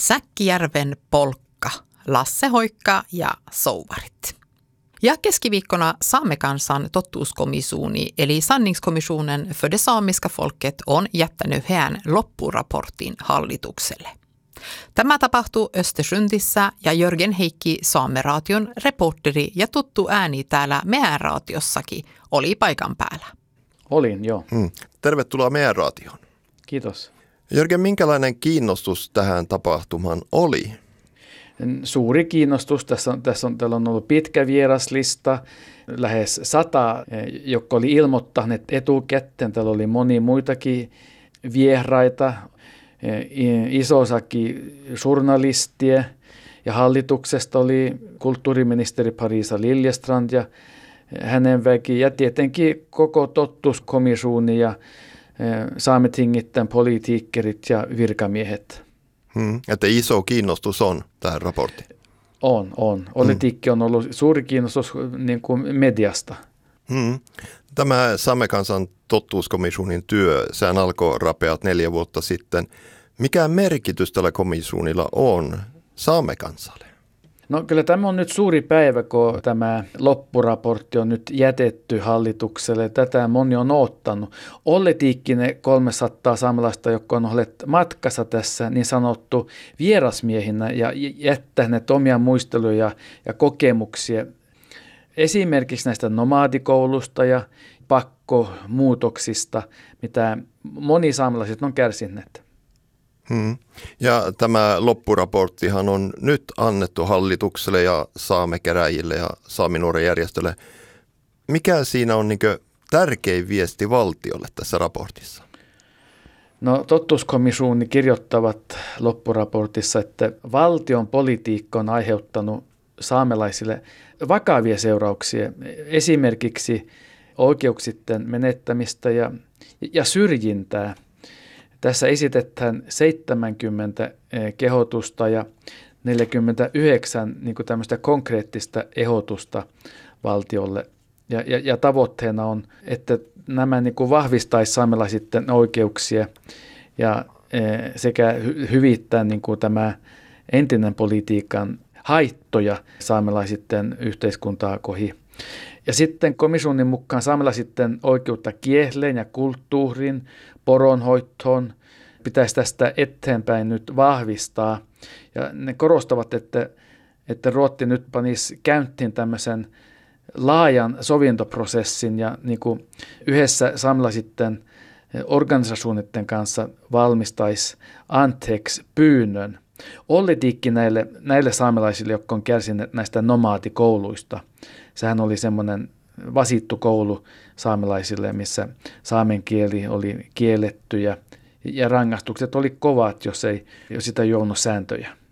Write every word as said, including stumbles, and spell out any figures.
Säkkijärven polkka, Lasse Hoikka ja Souvarit. Ja keskiviikkona Saamekansan totuuskommissiooni eli sanningskommissionen för det samiska folket on jättänyt heidän loppuraportin hallitukselle. Tämä tapahtuu Östersundissä ja Jörgen Heikki Saameraation reporteri ja tuttu ääni täällä meidän raatiossakin oli paikan päällä. Olin, joo. Hmm. Tervetuloa meidän raatioon. Kiitos. Jörgen, minkälainen kiinnostus tähän tapahtumaan oli? Suuri kiinnostus. Tässä on, tässä on, täällä on ollut pitkä vieraslista, lähes sata, jotka oli ilmoittaneet etukäteen. Täällä oli moni muitakin vieraita, iso osakin journalistia ja hallituksesta oli kulttuuriministeri Parisa Liljestrand ja hänen väki ja tietenkin koko totuuskommissiooni ja saametingitten politiikkerit ja virkamiehet. Hmm. Että iso kiinnostus on tähän raporttiin. On, on. Politiikki on ollut suuri kiinnostus niin kuin mediasta. Hmm. Tämä Saamekansan totuuskommissionin työ, sehän alkoi rapeat neljä vuotta sitten. Mikä merkitys tällä komissionilla on Saamekansalle? No kyllä tämä on nyt suuri päivä, kun tämä loppuraportti on nyt jätetty hallitukselle. Tätä moni on odottanut. Olletiikki ne kolmesataa saamelaista, jotka on olleet matkassa tässä niin sanottu vierasmiehinä ja jättäneet omia muisteluja ja kokemuksia. Esimerkiksi näistä nomadikoulusta ja pakkomuutoksista, mitä moni saamelaiset on kärsineet. Hmm. Ja tämä loppuraporttihan on nyt annettu hallitukselle ja saamekäräjille ja saaminuoren järjestölle. Mikä siinä on niin kuin tärkein viesti valtiolle tässä raportissa? No totuuskommissiooni kirjoittavat loppuraportissa, että valtion politiikka on aiheuttanut saamelaisille vakavia seurauksia, esimerkiksi oikeuksitten menettämistä ja, ja syrjintää. Tässä esitetään seitsemänkymmentä kehotusta ja neljäkymmentäyhdeksän niin kuin tämmöistä konkreettista ehdotusta valtiolle. Ja, ja, ja tavoitteena on, että nämä niin kuin vahvistaisi saamelaisitten oikeuksia ja e, sekä hy, hyvittää niin kuin tämä entinen politiikan haittoja saamelaisitten yhteiskuntaa kohi. Ja sitten komissionin mukaan saamelaisitten oikeutta kieleen ja kulttuurin, poronhoitoon pitäisi tästä eteenpäin nyt vahvistaa. Ja ne korostavat, että, että Ruotti nyt panisi käyntiin tämmöisen laajan sovintoprosessin ja niin kuin yhdessä saamelaisitten organisaatioiden kanssa valmistaisi anteeksi pyynnön. Olletiikki näille, näille saamelaisille, jotka on kärsineet näistä nomaatikouluista. Sehän oli semmoinen vasittu koulu saamelaisille, missä saamen kieli oli kielletty ja, ja rangaistukset oli kovat, jos ei jos sitä jounut sääntöjä.